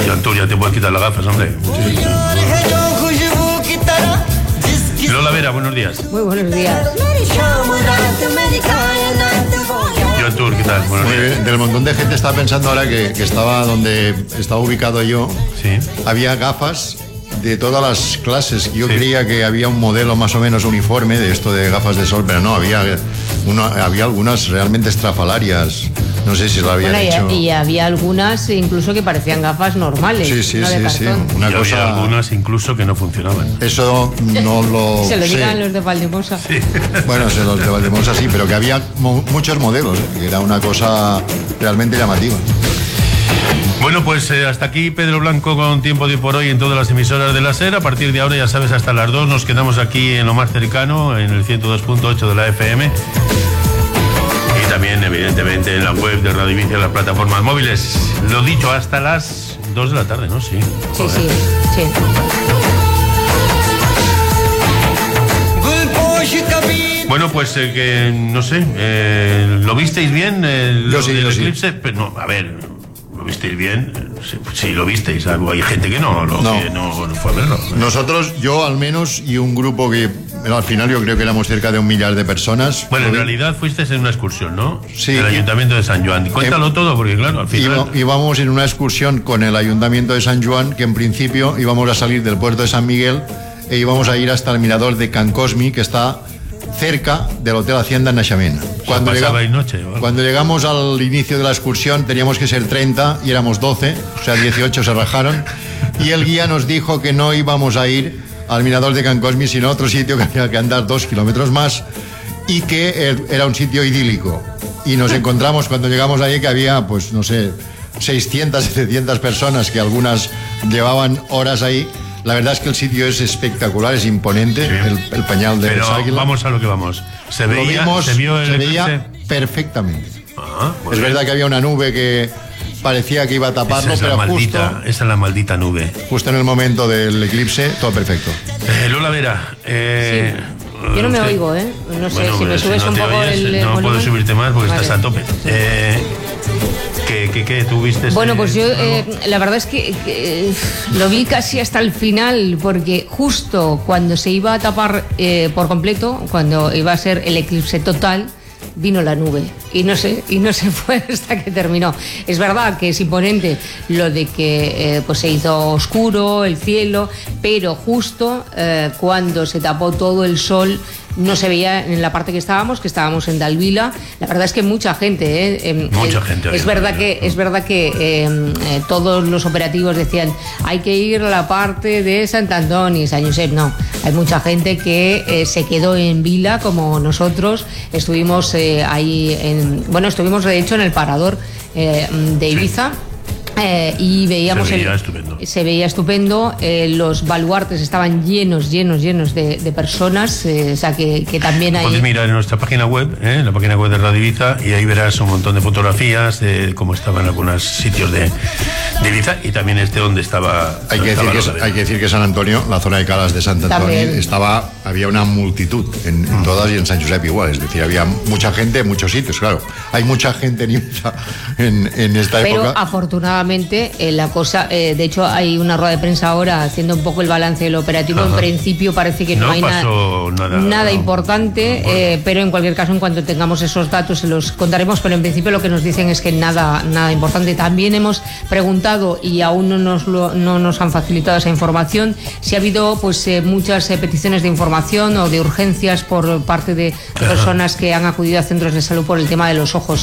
Artur, ya te puedes quitar las gafas, hombre. Sí. Lola Vera, buenos días. Muy buenos días. Artur, ¿qué tal? Buenos días. Del montón de gente estaba pensando ahora que estaba donde estaba ubicado yo. Sí. Había gafas de todas las clases. Yo creía que había un modelo más o menos uniforme de esto de gafas de sol, pero no, había algunas realmente estrafalarias. No sé si lo habían hecho. Y había algunas incluso que parecían gafas normales. Sí. Una cosa... había algunas incluso que no funcionaban. Eso no lo se lo digan los de Valdemosa. Sí. Bueno, los de Valdemosa sí, pero que había muchos modelos, que era una cosa realmente llamativa. Bueno, pues hasta aquí Pedro Blanco con Tiempo de Por Hoy en todas las emisoras de la SER. A partir de ahora, ya sabes, hasta las 2 nos quedamos aquí en lo más cercano, en el 102.8 de la FM. Y también, evidentemente, en la web de Radio Vicia, en las plataformas móviles. Lo dicho, hasta las 2 de la tarde, ¿no? Sí. Sí. Bueno, pues que no sé, ¿lo visteis bien? Yo sí. Eclipse? Pero no, a ver, ¿lo visteis bien? Sí, lo visteis. Hay gente que no fue a verlo. Nosotros, yo al menos, y un grupo que al final yo creo que éramos cerca de 1 millar de personas. Bueno, en realidad fuisteis en una excursión, ¿no? Sí. Del Ayuntamiento de San Joan. Cuéntalo todo, porque claro, al final... Íbamos en una excursión con el Ayuntamiento de San Joan, que en principio íbamos a salir del puerto de San Miguel e íbamos a ir hasta el mirador de Can Cosmi, que está cerca del Hotel Hacienda en Naixement. Cuando llegamos al inicio de la excursión teníamos que ser 30 y éramos 12, o sea 18 se rajaron, y el guía nos dijo que no íbamos a ir al mirador de Can Cosmi, sino a otro sitio que había que andar 2 kilómetros más y que era un sitio idílico. Y nos encontramos cuando llegamos allí que había, pues no sé, 600, 700 personas, que algunas llevaban horas ahí. La verdad es que el sitio es espectacular, es imponente, sí. el Peñal de los Águilas. Vamos a lo que vamos. Se veía perfectamente. Es verdad que había una nube que parecía que iba a taparlo, pero esa es la maldita nube. Justo en el momento del eclipse, todo perfecto. Lola Vera, sí. Yo no me oigo, no sé, bueno, si me subes un poco el no volumen. Puedo subirte más porque estás a tope. ¿Qué tuviste? Bueno, pues yo la verdad es que lo vi casi hasta el final, porque justo cuando se iba a tapar por completo, cuando iba a ser el eclipse total, vino la nube y no se fue hasta que terminó. Es verdad que es imponente lo de que pues se hizo oscuro el cielo, pero justo cuando se tapó todo el sol no se veía en la parte que estábamos en Dalvila. La verdad es que mucha gente, mucha gente. Es verdad que todos los operativos decían hay que ir a la parte de Sant Antoni, Sant Josep. No, hay mucha gente que se quedó en Vila como nosotros. Estuvimos ahí estuvimos de hecho en el parador de Ibiza. Y veíamos se veía estupendo, los baluartes estaban llenos de personas, o sea que también hay... Puedes mirar en nuestra página web, en la página web de Radio Ibiza, y ahí verás un montón de fotografías de cómo estaban algunos sitios de Ibiza, y también donde estaba... Hay que decir que San Antonio, la zona de Calas de Sant Antoni, había una multitud en todas, y en Sant Josep igual, es decir, había mucha gente en muchos sitios, claro. Hay mucha gente en Ibiza en esta época. Pero afortunadamente la cosa, de hecho hay una rueda de prensa ahora haciendo un poco el balance del operativo. En principio parece que no hay nada importante, pero en cualquier caso en cuanto tengamos esos datos se los contaremos, pero en principio lo que nos dicen es que nada importante. También hemos preguntado y aún no nos han facilitado esa información si ha habido muchas peticiones de información o de urgencias por parte de personas que han acudido a centros de salud por el tema de los ojos.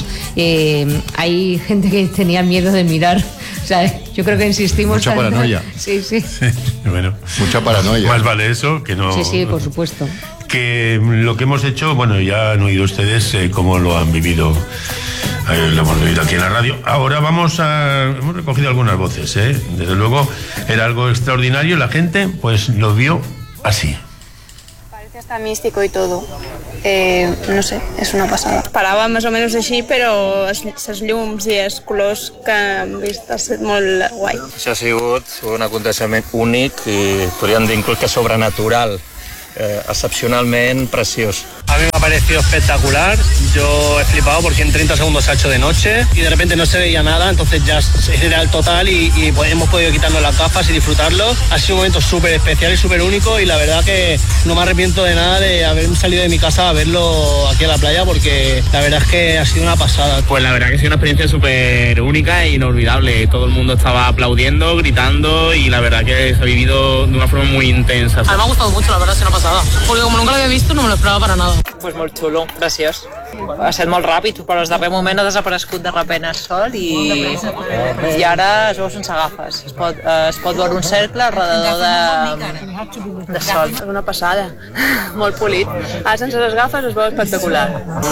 Hay gente que tenía miedo de mirar. O sea, yo creo que insistimos. Mucha paranoia. Sí. Bueno, mucha paranoia. Más vale eso que no. Sí, por supuesto. Que lo que hemos hecho, bueno, ya han oído ustedes cómo lo han vivido. Lo hemos vivido aquí en la radio. Ahora hemos recogido algunas voces, Desde luego era algo extraordinario. La gente, pues, lo vio así. Parece hasta místico y todo. No sé, és una passada. Parava més o menys així, però les llums i els colors que hem vist ha estat molt guai. Això ha sigut un aconteixement únic i podríem dir inclús que sobrenatural, excepcionalment preciós. A mí me ha parecido espectacular. Yo he flipado porque en 30 segundos se ha hecho de noche y de repente no se veía nada, entonces ya era el total y hemos podido quitarnos las gafas y disfrutarlo. Ha sido un momento súper especial y súper único y la verdad que no me arrepiento de nada de haber salido de mi casa a verlo aquí a la playa porque la verdad es que ha sido una pasada. Pues la verdad que ha sido una experiencia súper única e inolvidable. Todo el mundo estaba aplaudiendo, gritando y la verdad que se ha vivido de una forma muy intensa. A mí me ha gustado mucho, la verdad, ha sido una pasada. Porque como nunca lo había visto no me lo esperaba para nada. Pues molt xulo, graciós. Ha estat molt ràpid, però al darrer moment ha desaparegut de repente el sol i ara es veu sense agafes. Es pot veure un cercle alrededor de sol. És una passada, molt polit. Ara sense les gafes es veu espectacular.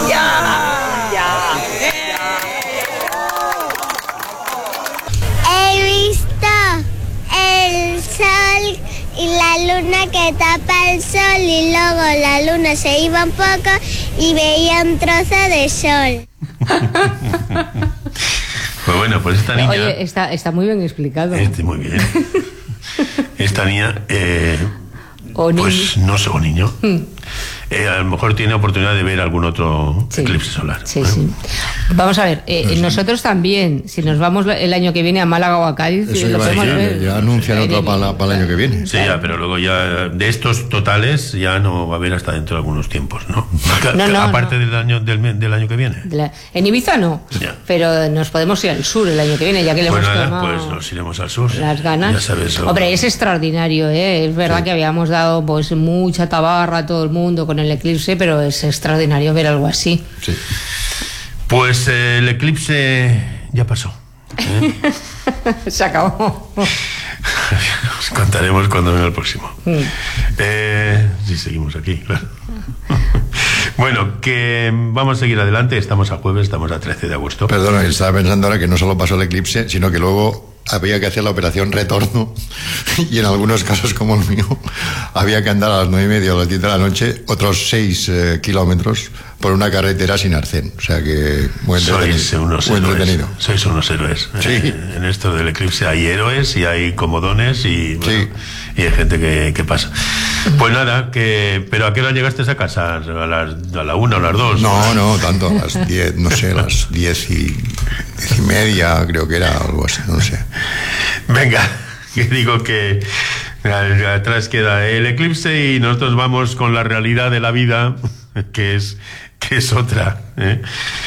He visto el sol y la luna que tapa el sol y luego la luna se iba un poco y veía un trozo de sol. Pues bueno, pues esta niña... Oye, está muy bien explicado. Muy bien. Esta niña... o niño. Pues no sé, o niño. A lo mejor tiene oportunidad de ver algún otro eclipse solar. Sí. Vamos a ver, nosotros también, si nos vamos el año que viene a Málaga o a Cádiz, eso lo podemos ver. Ya anuncian otro para el año que viene. Sí, ya, pero luego ya de estos totales ya no va a haber hasta dentro de algunos tiempos, ¿no? Aparte del año que viene. En Ibiza no, pero nos podemos ir al sur el año que viene, ya que le hemos tomado pues nos iremos al sur. Las ganas. Ya sabes. Hombre, es extraordinario, ¿eh? Es verdad que habíamos dado pues mucha tabarra a todo el mundo con el eclipse, pero es extraordinario ver algo así. Sí. Pues el eclipse ya pasó. Se acabó. Os contaremos cuando venga el próximo. Sí, seguimos aquí, claro. Bueno, que vamos a seguir adelante. Estamos a jueves, estamos a 13 de agosto. Perdona, estaba pensando ahora que no solo pasó el eclipse, sino que luego había que hacer la operación retorno y en algunos casos como el mío había que andar a las 9:30 o a las 10 de la noche otros 6 kilómetros por una carretera sin arcén, o sea que muy entretenido. Sois unos héroes. Sí. En esto del eclipse hay héroes y hay comodones y, bueno, y hay gente que pasa. Pues nada, pero ¿a qué hora llegaste a casa? ¿A la 1 o a las 2? No, tanto, a las 10, no sé, a las 10 y media creo que era, algo así, no sé. Venga, que digo que atrás queda el eclipse y nosotros vamos con la realidad de la vida, que es otra, ¿eh?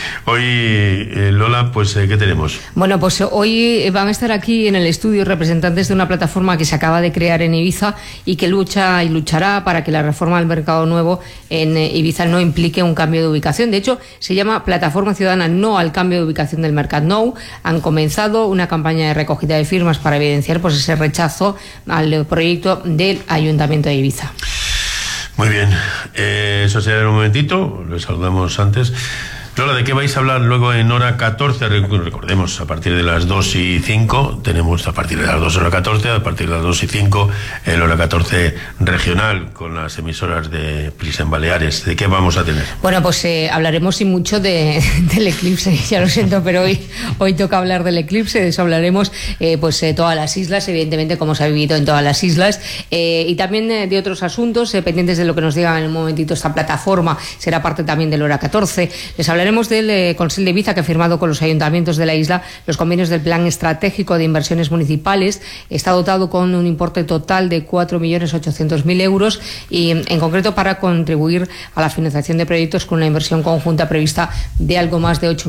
Hoy, Lola, pues, ¿qué tenemos? Bueno, pues hoy van a estar aquí en el estudio representantes de una plataforma que se acaba de crear en Ibiza y que lucha y luchará para que la reforma del mercado nuevo en Ibiza no implique un cambio de ubicación. De hecho, se llama Plataforma Ciudadana No al Cambio de Ubicación del Mercat Nou. Han comenzado una campaña de recogida de firmas para evidenciar pues ese rechazo al proyecto del Ayuntamiento de Ibiza. Muy bien, eso será en un momentito, lo saludamos antes. Lola, ¿de qué vais a hablar luego en hora 14? Recordemos, a partir de las 2:05 tenemos a partir de las 2 hora 14, a partir de las 2:05 el hora 14 regional con las emisoras de Prisa en Baleares. ¿De qué vamos a tener? Bueno, pues hablaremos y mucho del eclipse, ya lo siento, pero hoy toca hablar del eclipse, de eso hablaremos, todas las islas, evidentemente, cómo se ha vivido en todas las islas, y también de otros asuntos, pendientes de lo que nos diga en un momentito esta plataforma, será parte también del hora 14. Les hablaremos del Consell de Ibiza, que ha firmado con los ayuntamientos de la isla los convenios del Plan Estratégico de Inversiones Municipales. Está dotado con un importe total de 4.800.000 euros y en concreto para contribuir a la financiación de proyectos con una inversión conjunta prevista de algo más de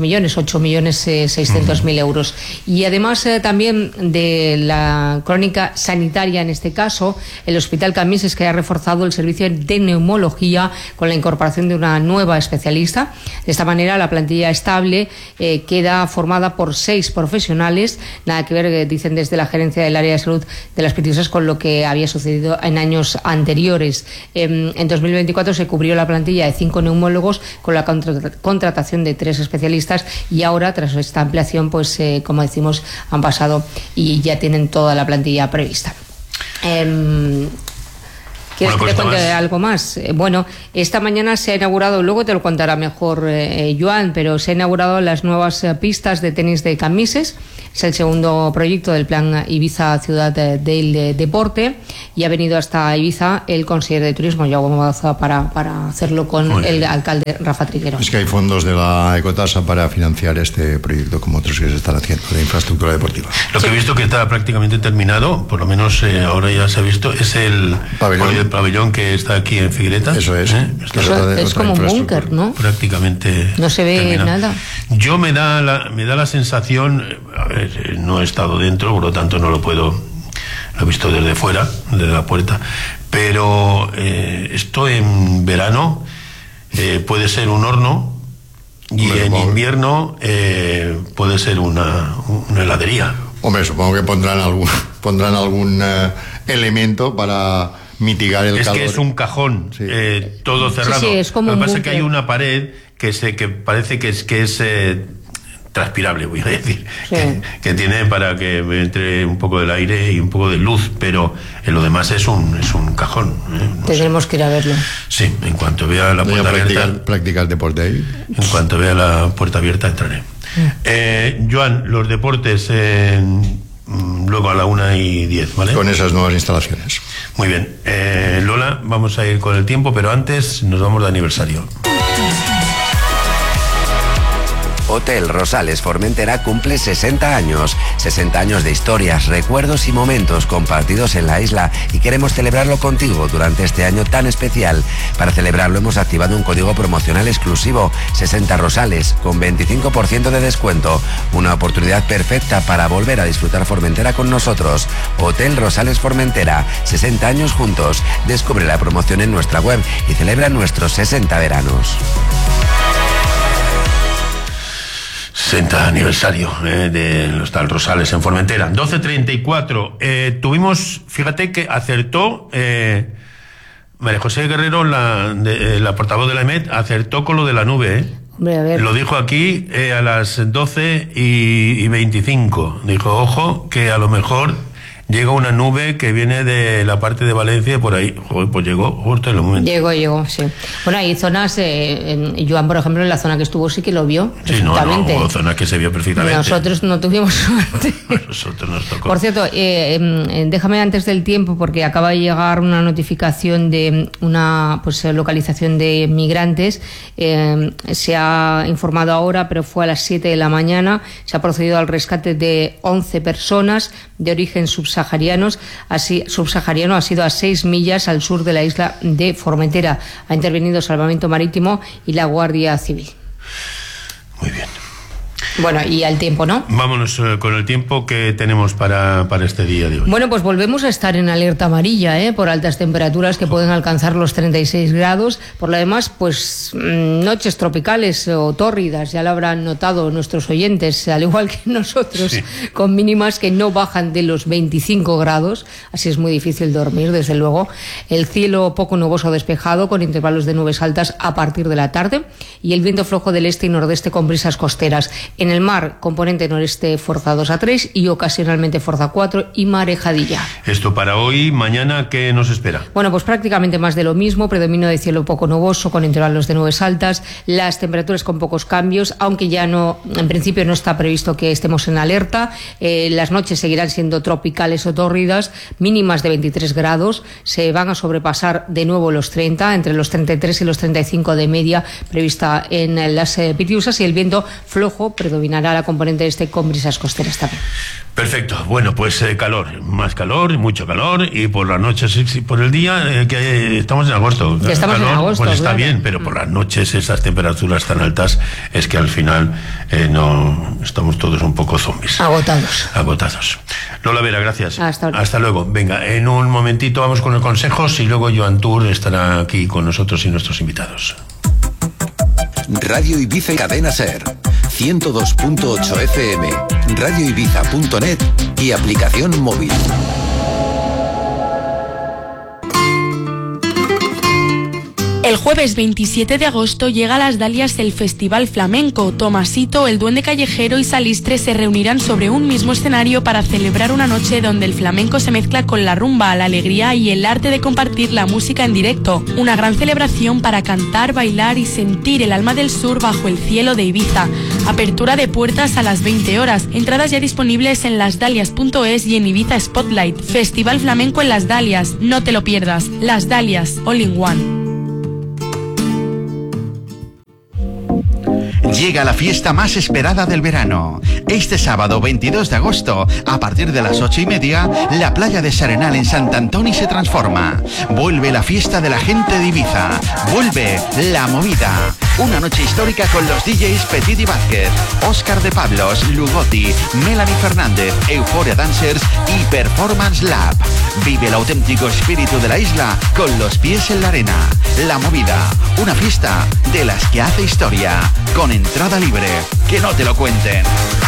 8.600.000 euros. Y además también de la crónica sanitaria, en este caso, el Hospital Camíses, que ha reforzado el servicio de neumología con la incorporación de una nueva especialista. De esta manera, la plantilla estable queda formada por 6 profesionales, nada que ver, dicen desde la gerencia del área de salud de Las Pitiusas, con lo que había sucedido en años anteriores. En 2024 se cubrió la plantilla de 5 neumólogos con la contratación de 3 especialistas y ahora, tras esta ampliación, pues como decimos, han pasado y ya tienen toda la plantilla prevista. ¿Quieres que te cuente algo más? Bueno, esta mañana se ha inaugurado, luego te lo contará mejor Joan, pero se ha inaugurado las nuevas pistas de tenis de Camíses. Es el segundo proyecto del plan Ibiza Ciudad del Deporte y ha venido hasta Ibiza el consejero de Turismo, Jaume Baza, para hacerlo con el alcalde Rafa Triguero. Es que hay fondos de la Ecotasa para financiar este proyecto, como otros que se están haciendo, de infraestructura deportiva. Lo que he visto que está prácticamente terminado, por lo menos ahora ya se ha visto, es el pabellón que está aquí en Figueretas. Eso es. Es como un búnker, ¿no? Prácticamente no se ve terminado. Nada. Yo me da la sensación, a ver, no he estado dentro, por lo tanto no lo he visto desde fuera, desde la puerta, pero esto en verano puede ser un horno y en invierno puede ser una heladería. Hombre, supongo que pondrán algún elemento para mitigar el calor. Es que es un cajón, sí. Todo cerrado. Sí, es como lo que pasa es que hay una pared que parece que es transpirable, voy a decir, sí. que tiene para que entre un poco del aire y un poco de luz, pero lo demás es un cajón. Tendremos que ir a verlo. Sí, en cuanto vea la puerta abierta. Practicar deporte ahí. En cuanto vea la puerta abierta entraré. Joan, los deportes luego a la 1:10, ¿vale? Con esas nuevas instalaciones. Muy bien. Lola, vamos a ir con el tiempo, pero antes nos vamos de aniversario. Hotel Rosales Formentera cumple 60 años. 60 años de historias, recuerdos y momentos compartidos en la isla, y queremos celebrarlo contigo durante este año tan especial. Para celebrarlo hemos activado un código promocional exclusivo, 60 Rosales, con 25% de descuento. Una oportunidad perfecta para volver a disfrutar Formentera con nosotros. Hotel Rosales Formentera, 60 años juntos. Descubre la promoción en nuestra web y celebra nuestros 60 veranos. 60 aniversario de Hostal Rosales en Formentera. 12:34. Tuvimos, fíjate que acertó María José Guerrero, la portavoz de la EMET, acertó con lo de la nube. Hombre, a ver. Lo dijo aquí a las 12:25. Dijo, ojo, que a lo mejor llega una nube que viene de la parte de Valencia por ahí. Joder, pues llegó justo en el momento. Llegó, sí. Bueno, hay zonas, Joan, por ejemplo, en la zona que estuvo sí que lo vio. Sí, no, hubo zonas que se vio perfectamente. Nosotros no tuvimos suerte. Nosotros nos tocó. Por cierto, déjame antes del tiempo, porque acaba de llegar una notificación de una localización de migrantes. Se ha informado ahora, pero fue a las 7 de la mañana. Se ha procedido al rescate de 11 personas de origen subsahariano, ha sido a 6 millas al sur de la isla de Formentera. Ha intervenido Salvamento Marítimo y la Guardia Civil. Muy bien. Bueno, y al tiempo, ¿no? Vámonos con el tiempo que tenemos para este día de hoy. Bueno, pues volvemos a estar en alerta amarilla, por altas temperaturas que pueden alcanzar los 36 grados. Por lo demás, pues noches tropicales o tórridas, ya lo habrán notado nuestros oyentes, al igual que nosotros, sí, con mínimas que no bajan de los 25 grados. Así es muy difícil dormir, desde luego. El cielo poco nuboso despejado, con intervalos de nubes altas a partir de la tarde, y el viento flojo del este y nordeste con brisas costeras. En el mar, componente noreste fuerza 2 a 3 y ocasionalmente fuerza 4 y marejadilla. Esto para hoy. Mañana, ¿qué nos espera? Bueno, pues prácticamente más de lo mismo. Predominio de cielo poco nuboso con intervalos de nubes altas. Las temperaturas con pocos cambios, aunque ya no, en principio no está previsto que estemos en alerta. Las noches seguirán siendo tropicales o tórridas, mínimas de 23 grados. Se van a sobrepasar de nuevo los 30, entre los 33 y los 35 de media prevista en las Pitiusas, y el viento flojo predominará la componente este con brisas costeras también. Perfecto. Bueno, pues calor, más calor, mucho calor, y por las noches, por el día, que estamos en agosto. Que estamos calor, en agosto, pues está claro, bien, pero por las noches esas temperaturas tan altas es que al final no estamos todos un poco zombies. Agotados. Lola Vera, gracias. Hasta luego. Venga, en un momentito vamos con los consejos y luego Joan Tour estará aquí con nosotros y nuestros invitados. Radio Ibiza y Cadena Ser, 102.8 FM, radioibiza.net y aplicación móvil. El jueves 27 de agosto llega a Las Dalias el Festival Flamenco. Tomasito, el Duende Callejero y Salistre se reunirán sobre un mismo escenario para celebrar una noche donde el flamenco se mezcla con la rumba, la alegría y el arte de compartir la música en directo. Una gran celebración para cantar, bailar y sentir el alma del sur bajo el cielo de Ibiza. Apertura de puertas a las 20 horas. Entradas ya disponibles en lasdalias.es y en Ibiza Spotlight. Festival Flamenco en Las Dalias. No te lo pierdas. Las Dalias, all in one. Llega la fiesta más esperada del verano. Este sábado 22 de agosto, a partir de las 8:30, la playa de Serenal en Sant Antoni se transforma. Vuelve la fiesta de la gente de Ibiza. Vuelve la movida. Una noche histórica con los DJs Petit y Vázquez, Óscar de Pablos, Lugotti, Melanie Fernández, Euphoria Dancers y Performance Lab. Vive el auténtico espíritu de la isla con los pies en la arena. La movida, una fiesta de las que hace historia, con entrada libre. Que no te lo cuenten.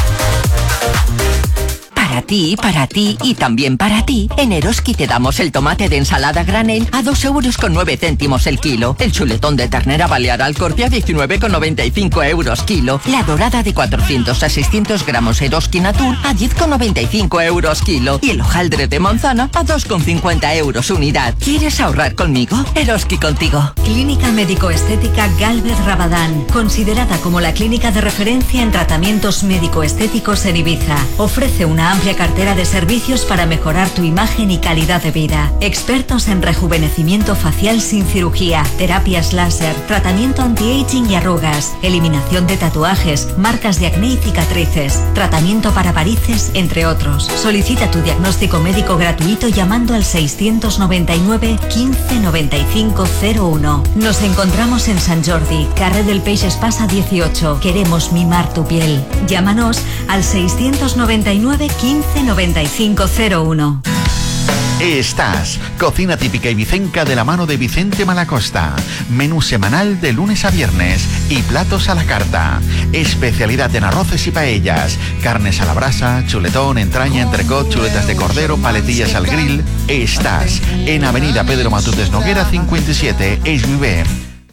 Para ti y también para ti, en Eroski te damos el tomate de ensalada granel a 2,09 € el kilo, el chuletón de ternera balear al corte a 19,95 € kilo, la dorada de 400 a 600 gramos Eroski Natur a 10,95 € kilo y el hojaldre de manzana a 2,50 € unidad. ¿Quieres ahorrar conmigo? Eroski contigo. Clínica Médico-Estética Galvez Rabadán, considerada como la clínica de referencia en tratamientos médico-estéticos en Ibiza. Ofrece una amplia cartera de servicios para mejorar tu imagen y calidad de vida. Expertos en rejuvenecimiento facial sin cirugía, terapias láser, tratamiento anti-aging y arrugas, eliminación de tatuajes, marcas de acné y cicatrices, tratamiento para varices, entre otros. Solicita tu diagnóstico médico gratuito llamando al 699 15 95 01. Nos encontramos en Sant Jordi, carrer del Peix Espasa 18. Queremos mimar tu piel. Llámanos al 699 15 95 01. Estás, cocina típica ibicenca de la mano de Vicente Malacosta. Menú semanal de lunes a viernes y platos a la carta. Especialidad en arroces y paellas, carnes a la brasa, chuletón, entraña, entrecot, chuletas de cordero, paletillas al grill. Estás en Avenida Pedro Matutes Noguera 57, Esviver.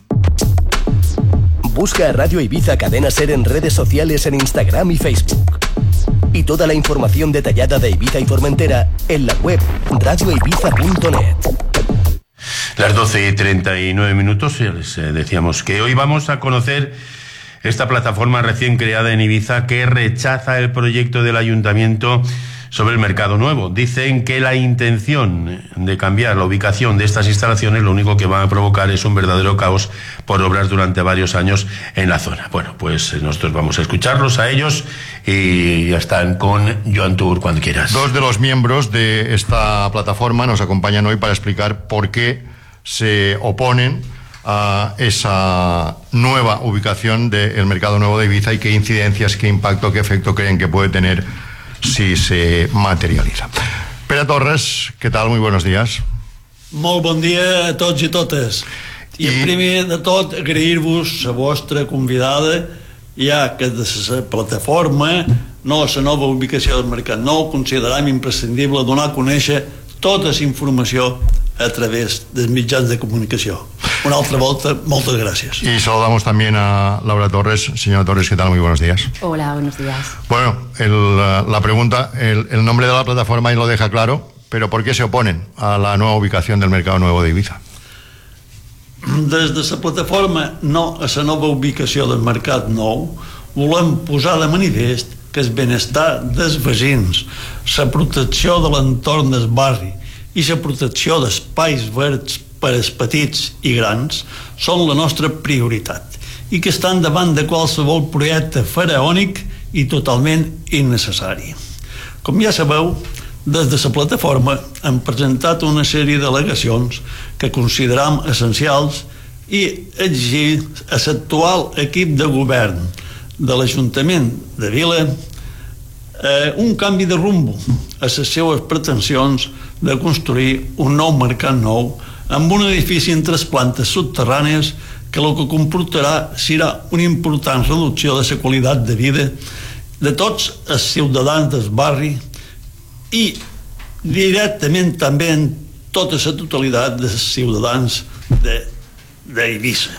Busca a Radio Ibiza Cadena Ser en redes sociales en Instagram y Facebook. Y toda la información detallada de Ibiza y Formentera en la web radioibiza.net. Las 12:39, ya les decíamos que hoy vamos a conocer esta plataforma recién creada en Ibiza que rechaza el proyecto del ayuntamiento sobre el Mercado Nuevo. Dicen que la intención de cambiar la ubicación de estas instalaciones lo único que va a provocar es un verdadero caos por obras durante varios años en la zona. Bueno, pues nosotros vamos a escucharlos a ellos y ya están con Joan Tour cuando quieras. Dos de los miembros de esta plataforma nos acompañan hoy para explicar por qué se oponen a esa nueva ubicación del Mercado Nuevo de Ibiza y qué incidencias, qué impacto, qué efecto creen que puede tener si se materialitza. Pere Torres, què tal? Muy buenos días. Molt bon dia a tots i totes. I primer de tot agrair-vos la vostra convidada, ja que de la plataforma no la nova ubicació del Mercat Nou consideram imprescindible donar a conèixer tota la informació a través dels mitjans de comunicació. Una altra volta, moltes gràcies. Y saludamos también a Laura Torres. Señora Torres, ¿qué tal? Muy buenos días. Hola, buenos días. Bueno, la pregunta, el nombre de la plataforma lo deja claro, pero ¿por qué se oponen a la nueva ubicación del Mercado Nuevo de Ibiza? Des de la plataforma no a la nova ubicació del Mercat Nou volem posar de manifest que el benestar dels veïns, la protecció de l'entorn del barri i la protecció d'espais verds per als petits i grans són la nostra prioritat i que estan davant de qualsevol projecte faraònic i totalment innecessari. Com ja sabeu, des de la plataforma hem presentat una sèrie d'al·legacions que consideram essencials i exigir a l'actual equip de govern de l'Ajuntament de Vila un canvi de rumbo a les seues pretensions de construir un nou mercat nou amb un edifici en 3 plantes subterrànies que el que comportarà serà una important reducció de la qualitat de vida de tots els ciutadans del barri i directament també en tota la totalitat dels ciutadans de d'Eivissa.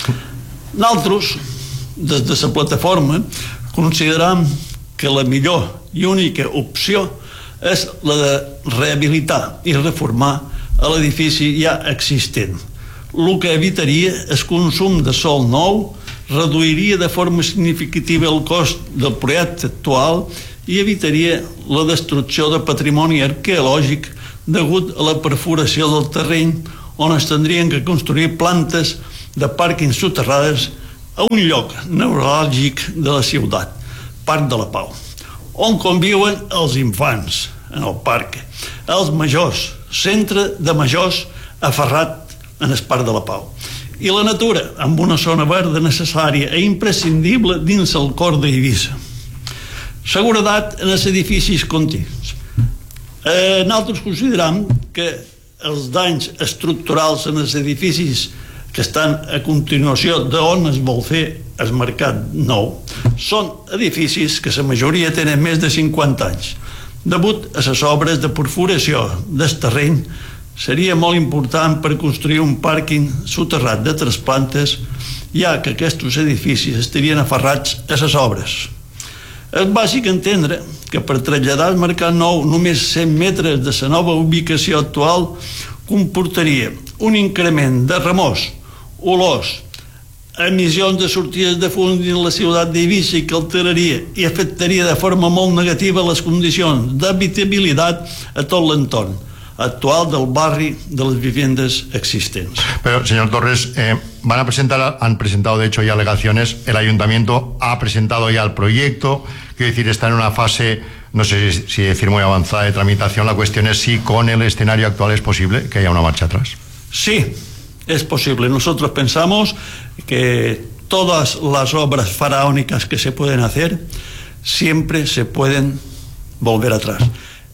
Nosaltres, des de la plataforma, consideram que la millor i única opció és la de rehabilitar i reformar l'edifici ja existent, el que evitaria el consum de sòl nou, reduiria de forma significativa el cost del projecte actual i evitaria la destrucció de patrimoni arqueològic degut a la perforació del terreny, on es tindrien que construir plantes de pàrquings soterrades a un lloc neuràlgic de la ciutat, Parc de la Pau, on conviuen els infants en el parc, els majors, centre de majors aferrat en el Parc de la Pau, i la natura amb una zona verda necessària i imprescindible dins el cor d'Eivissa. Seguretat en els edificis contigus. Nosaltres consideram que els danys estructurals en els edificis que estan a continuació d'on es vol fer el mercat nou són edificis que la majoria tenen més de 50 anys. Degut a les obres de perforació del terreny, seria molt important per construir un pàrquing soterrat de 3 plantes, ja que aquests edificis estarien aferrats a les obres. És bàsic entendre que per traslladar al mercat nou només 100 metres de la nova ubicació actual comportaria un increment de remors, olors, emissions de sortides de fum dins la ciutat d'Eivissa que alteraria i afectaria de forma molt negativa les condicions d'habitabilitat a tot l'entorn actual del barri de las viviendas existentes. Pero, señor Torres, han presentado de hecho ya alegaciones, el ayuntamiento ha presentado ya el proyecto, quiero decir, está en una fase, no sé si decir muy avanzada de tramitación. La cuestión es si con el escenario actual es posible que haya una marcha atrás. Sí, es posible. Nosotros pensamos que todas las obras faraónicas que se pueden hacer siempre se pueden volver atrás.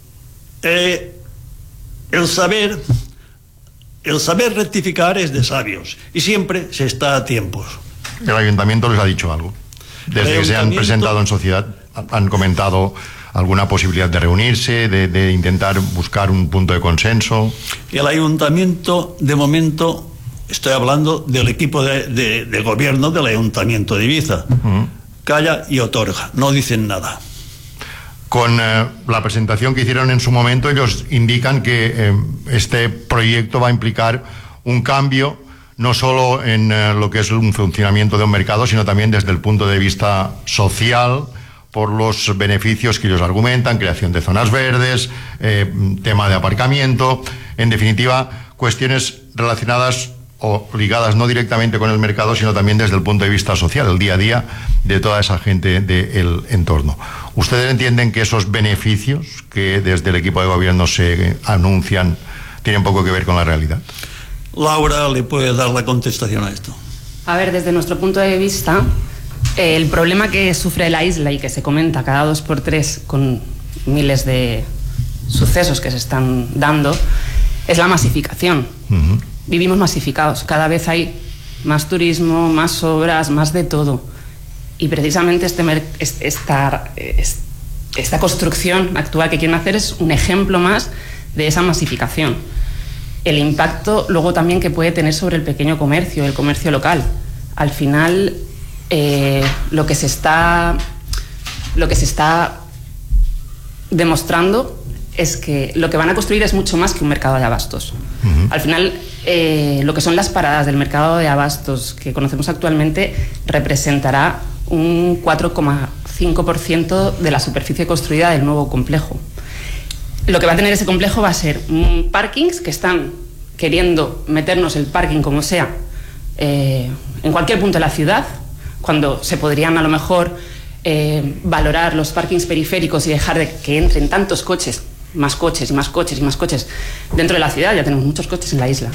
El saber rectificar es de sabios y siempre se está a tiempos. ¿El ayuntamiento les ha dicho algo? Desde que se han presentado en sociedad, ¿han comentado alguna posibilidad de reunirse, de intentar buscar un punto de consenso? El ayuntamiento, de momento, estoy hablando del equipo de gobierno del ayuntamiento de Ibiza, calla y otorga, no dicen nada. Con la presentación que hicieron en su momento, ellos indican que este proyecto va a implicar un cambio no solo en lo que es un funcionamiento de un mercado, sino también desde el punto de vista social, por los beneficios que ellos argumentan, creación de zonas verdes, tema de aparcamiento, en definitiva, cuestiones relacionadas o ligadas no directamente con el mercado, sino también desde el punto de vista social, el día a día de toda esa gente del entorno. ¿Ustedes entienden que esos beneficios que desde el equipo de gobierno se anuncian tienen poco que ver con la realidad? Laura le puede dar la contestación a esto. A ver, desde nuestro punto de vista, el problema que sufre la isla y que se comenta cada 2x3 con miles de sucesos que se están dando es la masificación. Vivimos masificados, cada vez hay más turismo, más obras, más de todo. Y precisamente esta construcción actual que quieren hacer es un ejemplo más de esa masificación. El impacto luego también que puede tener sobre el pequeño comercio, el comercio local. Al final, lo que se está demostrando es que lo que van a construir es mucho más que un mercado de abastos. Al final, lo que son las paradas del mercado de abastos que conocemos actualmente representará un 4,5% de la superficie construida del nuevo complejo. Lo que va a tener ese complejo va a ser parkings que están queriendo meternos el parking como sea en cualquier punto de la ciudad, cuando se podrían a lo mejor valorar los parkings periféricos y dejar de que entren tantos coches, más coches y más coches y más coches dentro de la ciudad. Ya tenemos muchos coches en la isla.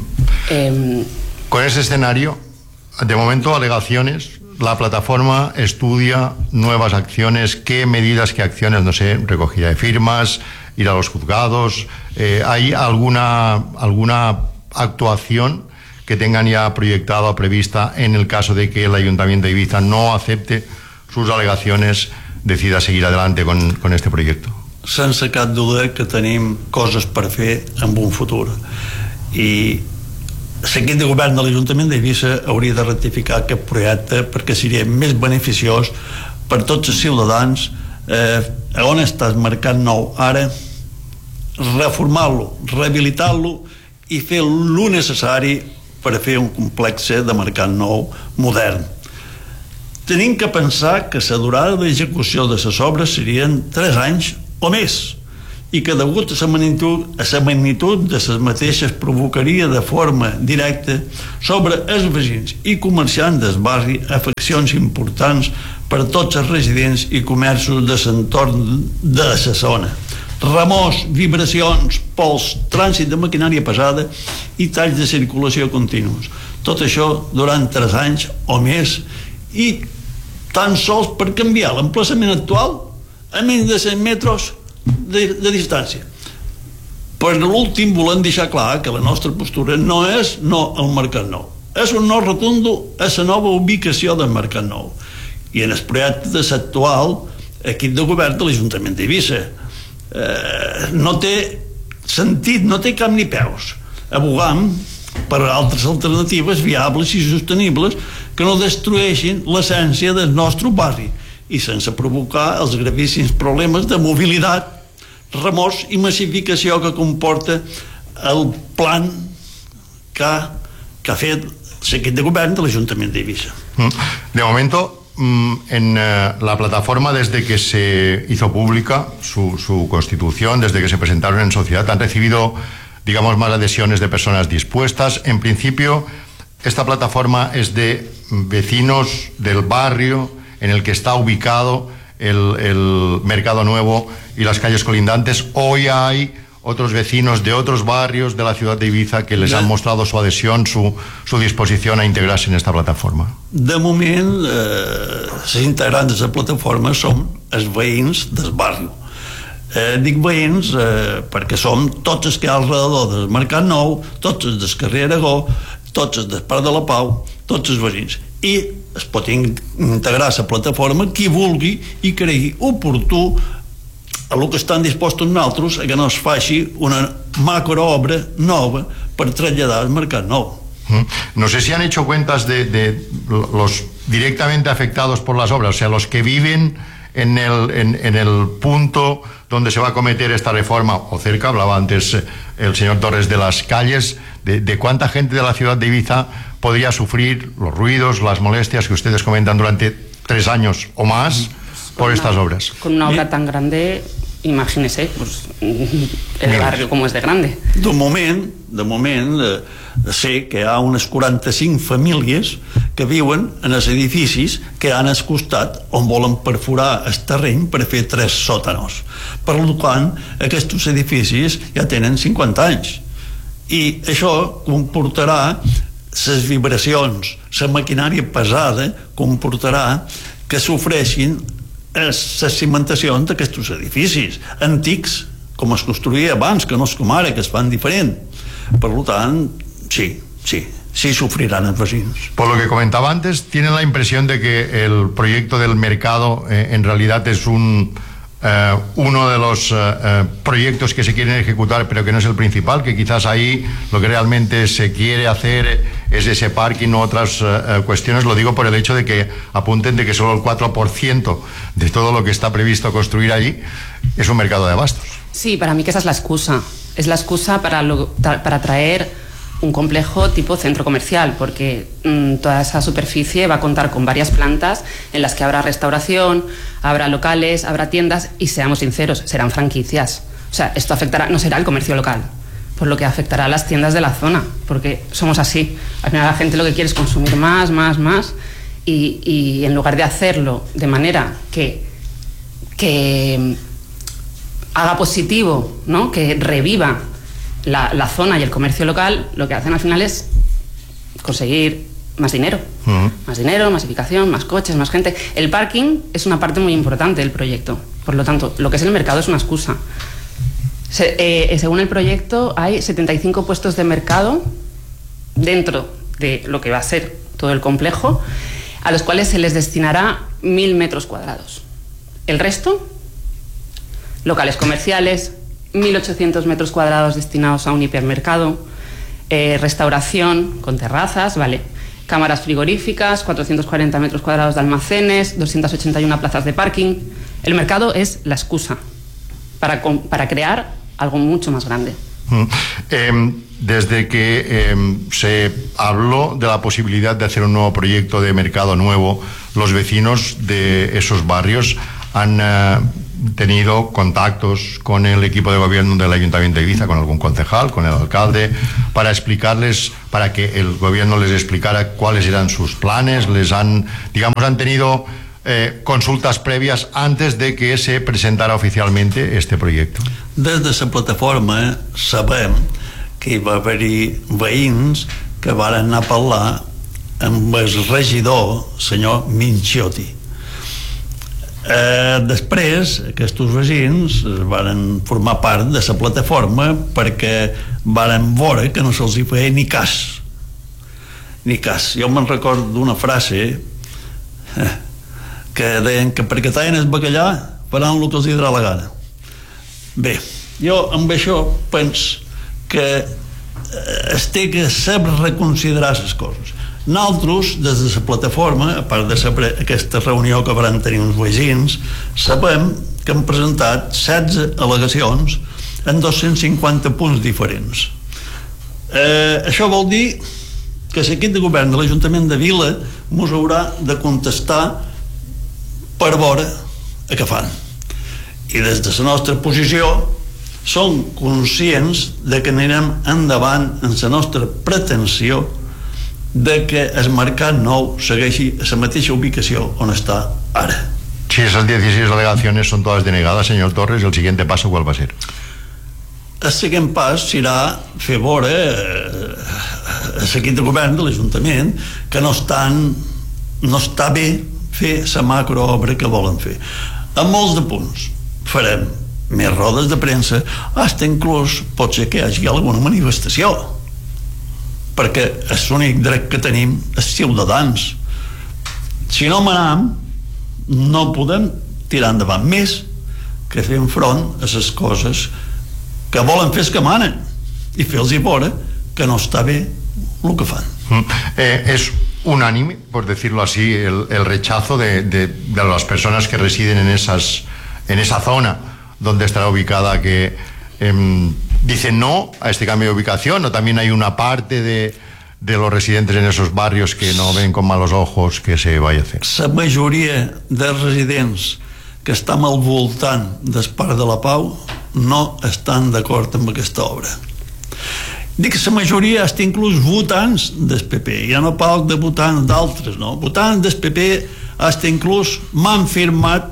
Con ese escenario, de momento, alegaciones. La plataforma estudia nuevas acciones. ¿Qué medidas, qué acciones? No sé, recogida de firmas, ir a los juzgados. ¿Hay alguna actuación que tengan ya proyectada o prevista en el caso de que el Ayuntamiento de Ibiza no acepte sus alegaciones, decida seguir adelante con este proyecto? Sense cap duda que tenim coses per fer en un futur, i l'equip de govern de l'Ajuntament d'Eivissa hauria de rectificar aquest projecte perquè seria més beneficiós per tots els ciutadans. On està el mercat nou ara, reformar-lo, rehabilitar-lo i fer lo necessari per fer un complex de mercat nou modern. Tenim que pensar que la durada d'execució de les obres serien 3 anys o més i que degut a la magnitud de les mateixes provocaria de forma directa sobre els veïns i comerciants del barri afeccions importants per a tots els residents i comerços de l'entorn de la zona. Remors, vibracions, pols, trànsit de maquinària pesada i talls de circulació continus. Tot això durant 3 anys o més i tan sols per canviar l'emplaçament actual a menys de 100 metres de distància. Per l'últim volem deixar clar que la nostra postura no és no al mercat nou, és un no rotundo a la nova ubicació del mercat nou i en el projecte de l'actual equip de govern de l'Ajuntament d'Eivissa. No té sentit, no té cap ni peus. Abogam per altres alternatives viables i sostenibles que no destrueixin l'essència del nostre barri i sense provocar els gravíssims problemes de mobilitat, remors i massificació que comporta el plan que ha fet l'equip de govern de l'Ajuntament d'Eivissa. De momento, en la plataforma, desde que se hizo pública su constitución, desde que se presentaron en sociedad, han recibido, digamos, más adhesiones de personas dispuestas. En principio, esta plataforma es de vecinos del barrio en el que está ubicado el Mercado Nuevo y las calles colindantes. Hoy hay otros vecinos de otros barrios de la ciudad de Ibiza que les han mostrado su adhesión, su disposición a integrarse en esta plataforma. De moment, els integrants de la plataforma són els veïns del barri. Dic veïns perquè som tots els que hi ha al redador del Mercat Nou, tots els del carrer Aragó, tots els del Parc de la Pau, tots els veïns. I es pot integrar a la plataforma qui vulgui i cregui oportú a lo que estan dispostos nosaltres a que no es faci una macroobra nova per traslladar al Mercat Nou. No sé si han hecho cuentas de los directamente afectados por las obras, o sea, los que viven en el punto donde se va a cometer esta reforma, o cerca, hablaba antes el señor Torres de las calles, de cuánta gente de la ciudad de Ibiza podría sufrir los ruidos, las molestias que ustedes comentan durante 3 años o más por estas obras. Con una obra tan grande, imagínese, pues, el barrio como es de grande. De moment, sé que hi ha unes 45 famílies que viuen en els edificis que han al costat on volen perforar el terreny per fer 3 sòtanos. Per tant, aquests edificis ja tenen 50 anys i això comportarà les vibracions, la maquinària pesada comportarà que sofreixin les cimentacions d'aquests edificis antics, com es construïa abans, que no és com ara, que es fan diferent. Per tant, sí sufrirán los vecinos. Por lo que comentaba antes, ¿tienen la impresión de que el proyecto del mercado en realidad es uno de los proyectos que se quieren ejecutar, pero que no es el principal, que quizás ahí lo que realmente se quiere hacer es ese parking u otras cuestiones? Lo digo por el hecho de que apunten de que solo el 4% de todo lo que está previsto construir allí es un mercado de abastos. Sí, para mí que esa es la excusa. Es la excusa para traer un complejo tipo centro comercial, porque toda esa superficie va a contar con varias plantas en las que habrá restauración, habrá locales, habrá tiendas y, seamos sinceros, serán franquicias. O sea, esto afectará, no será el comercio local, por lo que afectará a las tiendas de la zona, porque somos así. Al final la gente lo que quiere es consumir más y en lugar de hacerlo de manera que haga positivo, ¿no?, que reviva la zona y el comercio local, lo que hacen al final es conseguir más dinero. Más dinero, masificación, más coches, más gente. El parking es una parte muy importante del proyecto. Por lo tanto, lo que es el mercado es una excusa. Según el proyecto, hay 75 puestos de mercado dentro de lo que va a ser todo el complejo, a los cuales se les destinará 1.000 metros cuadrados. El resto, locales comerciales, 1.800 metros cuadrados destinados a un hipermercado, restauración con terrazas, ¿vale? Cámaras frigoríficas, 440 metros cuadrados de almacenes, 281 plazas de parking. El mercado es la excusa para crear algo mucho más grande. Desde que se habló de la posibilidad de hacer un nuevo proyecto de mercado nuevo, los vecinos de esos barrios han tenido contactos con el equipo de gobierno del Ayuntamiento de Ibiza, con algún concejal, con el alcalde, para explicarles, para que el gobierno les explicara cuáles eran sus planes. han tenido consultas previas antes de que se presentara oficialmente este proyecto. Des de la plataforma sabem que hi va haver-hi veïns que varen anar a parlar amb el regidor, senyor Minciotti. Després, aquests veïns varen formar part de la plataforma perquè varen veure que no se'ls hi feia ni cas. Ni cas. Jo me'n recordo d'una frase que deien que perquè tallen el bacallà faran el que els hi darà la gana. Bé, jo amb això penso que es té que saber reconsiderar les coses. Nosaltres, des de la plataforma, a part de saber aquesta reunió que van tenir uns veïns, sabem que han presentat 16 al·legacions en 250 punts diferents. Això vol dir que l'equip de govern de l'Ajuntament de Vila mos haurà de contestar per veure què fan. I des de la nostra posició som conscients de que anirem endavant en la nostra pretensió de que el mercat nou segueixi a la mateixa ubicació on està ara. Si esas 16 alegaciones son todas denegadas, señor Torres, ¿el siguiente paso cuál va a ser? El següent pas serà fer veure a l'equip de govern de l'Ajuntament que no està bé fer la macroobra que volen fer. En molts de punts farem més rodes de premsa, fins inclús pot ser que hi hagi alguna manifestació, perquè és l'únic dret que tenim els ciutadans. Si no manam, no podem tirar endavant més que fem front a les coses que volen fer els que manen i fer-los veure que no està bé el que fan. Es unánime, por decirlo así, el rechazo de las personas que residen en esa zona donde estará ubicada, que dicen no a este cambio de ubicación, o también hay una parte de los residentes en esos barrios que no ven con malos ojos que se vaya a hacer. La majoria de residents que estan al voltant del Parc de la Pau no estan d'acord amb aquesta obra. Dic que la majoria està inclús votants del PP, ja no parlo de votants d'altres, no? Votants del PP està inclús m'han firmat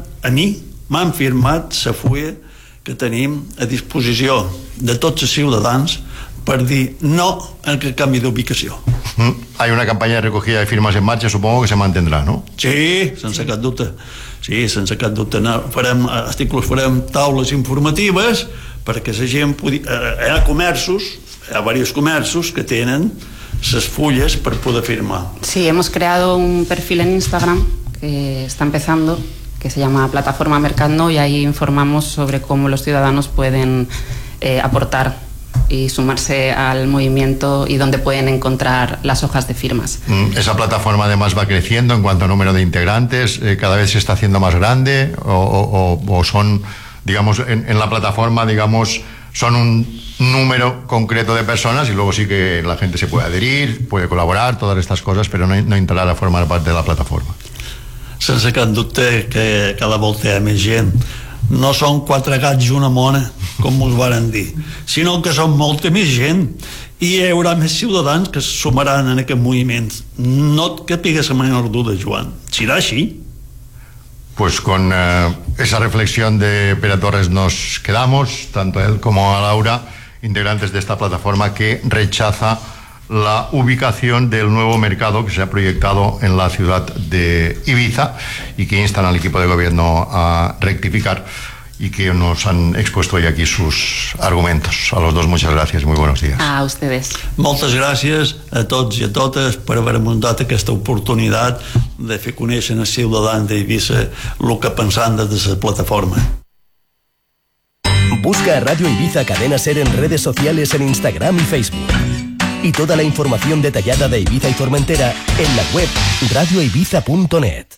la fulla que tenim a disposició de tots els ciutadans per dir no al canvi d'ubicació. Hay una campaña de recogida de firmas en marcha, supongo que se mantendrá, ¿no? Sí, sense cap dubte. Sí, sense cap dubte. Farem taules informatives perquè la gent pugui... Hi ha comerços, hi ha diversos comerços que tenen les fulles per poder firmar. Sí, hemos creado un perfil en Instagram que está empezando, que se llama Plataforma Mercando, y ahí informamos sobre cómo los ciudadanos pueden aportar y sumarse al movimiento y dónde pueden encontrar las hojas de firmas. Esa plataforma además va creciendo en cuanto a número de integrantes, cada vez se está haciendo más grande, o son, digamos, en la plataforma, digamos, son un número concreto de personas y luego sí que la gente se puede adherir, puede colaborar, todas estas cosas, pero no entrar a formar parte de la plataforma. Sense cap dubte que cada volta hi ha més gent. No són 4 gats i una mona, com us varen dir, sinó que són molta més gent i hi haurà més ciutadans que es sumaran en aquest moviment. No et capigues la menor duda, Joan. Serà així? Pues con esa reflexión de Pere Torres nos quedamos, tanto él como a Laura, integrantes de esta plataforma que rechaza la ubicación del nuevo mercado que se ha proyectado en la ciudad de Ibiza y que instan al equipo de gobierno a rectificar, y que nos han expuesto hoy aquí sus argumentos. A los dos, muchas gracias y muy buenos días. A ustedes. Moltes gràcies a tots i a totes per haver-nos dat aquesta oportunitat de fer conèixer als ciutadans d'Eivissa el que pensan des de la plataforma. Busca a Radio Ibiza Cadena Ser en redes sociales en Instagram y Facebook. Y toda la información detallada de Ibiza y Formentera en la web radioibiza.net.